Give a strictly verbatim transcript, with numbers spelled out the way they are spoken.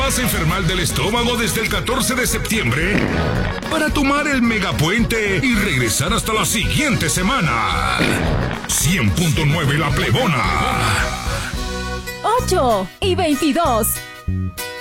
vas a enfermar del estómago desde el catorce de septiembre para tomar el megapuente y regresar hasta la siguiente semana. cien punto nueve La Plebona. ocho y veintidós.